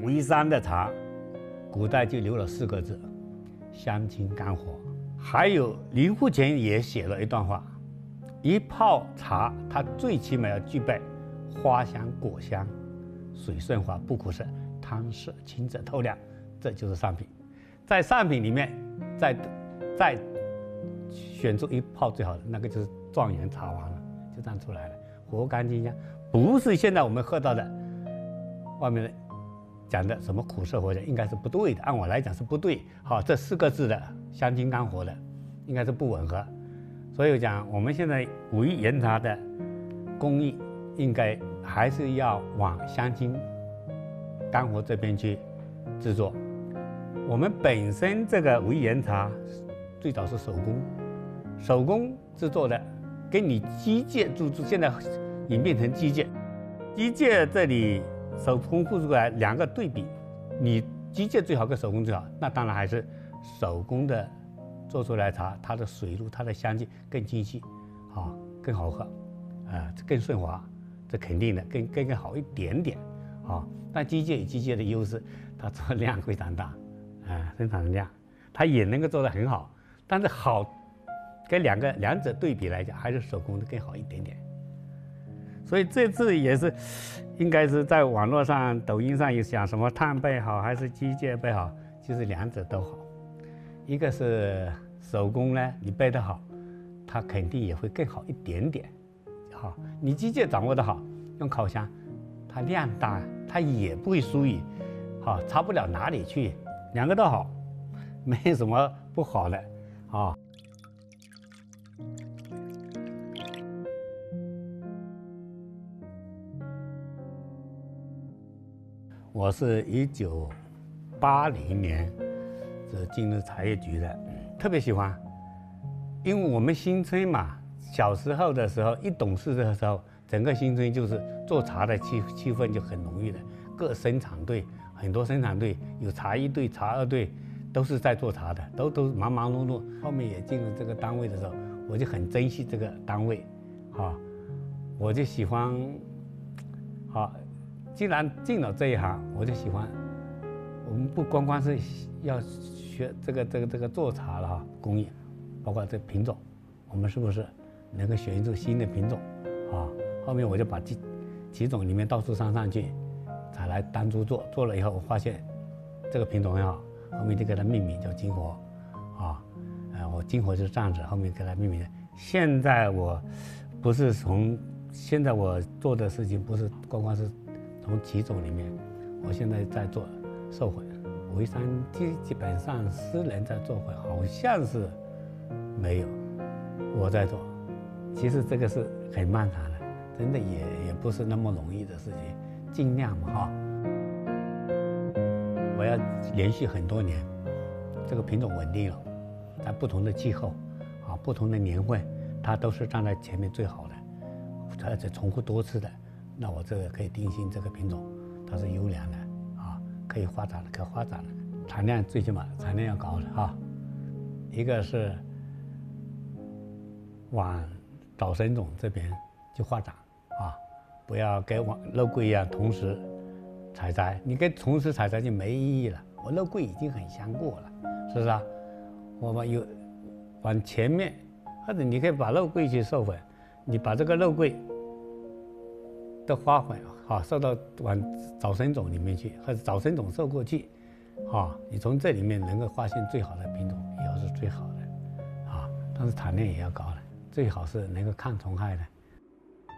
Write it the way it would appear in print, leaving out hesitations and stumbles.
武夷山的茶，古代就留了4个字：香清甘活。还有林富全也写了一段话：一泡茶，它最起码要具备花香、果香、水顺滑、不苦涩、汤色清澈透亮，这就是上品。在上品里面，再选出一泡最好的，那个就是状元茶王了，就这样出来了，活干清香，不是现在我们喝到的外面的讲的什么苦涩活香，应该是不对的。按我来讲是不对。好，这4个字的香清甘活的，应该是不吻合。所以我讲，我们现在武夷岩茶的工艺，应该还是要往香清甘活这边去制作。我们本身这个武夷岩茶最早是手工制作的，跟你机械制作现在演变成机械这里手工做出来2个对比，你机械最好跟手工最好，那当然还是手工的做出来茶，它的水路、它的香气更精细，更好喝，更顺滑，这肯定的，更好一点点，但机械有机械的优势，它做量非常大，生产的量，它也能够做得很好，但是好跟两者对比来讲，还是手工的更好一点点。所以这次也是，应该是在网络上、抖音上有讲什么炭焙好还是机械焙好，其实2者都好。一个是手工呢，你焙得好，它肯定也会更好一点点。你机械掌握得好，用烤箱，它量大，它也不会输于，差不了哪里去。2个都好，没有什么不好的，我是1980年是进入茶叶局的，特别喜欢，因为我们新村嘛，小时候的时候一懂事的时候，整个新村就是做茶的气氛就很浓郁的，各生产队很多生产队有茶1队、茶2队，都是在做茶的，都忙忙碌碌。后面也进入这个单位的时候，我就很珍惜这个单位，我就喜欢，既然进了这一行，我就喜欢。我们不光光是要学这个做茶了工艺，包括这品种，我们是不是能够选出新的品种后面我就把几种里面到处上去，才来单独做了以后，我发现这个品种很好，后面就给它命名叫金活我金活就是这样子，后面给它命名的。现在我不是现在我做的事情不是光光是从几种里面，我现在在做授粉。武夷山基本上私人在做粉，好像是没有，我在做。其实这个是很漫长的，真的也不是那么容易的事情，尽量嘛我要连续很多年，这个品种稳定了，在不同的气候不同的年份，它都是站在前面最好的，而且重复多次的。那我这个可以定性这个品种，它是优良的可以发展的，可发展的，产量最起码产量要高的一个是往早生种这边去发展不要跟肉桂一样同时采摘，你跟同时采摘就没意义了。我肉桂已经很香过了，是不是我们有往前面，或者你可以把肉桂去授粉，你把这个肉桂的花粉授到往早生种里面去，或者早生种授过去你从这里面能够发现最好的品种，以后是最好的但是产量也要高的，最好是能够抗虫害的。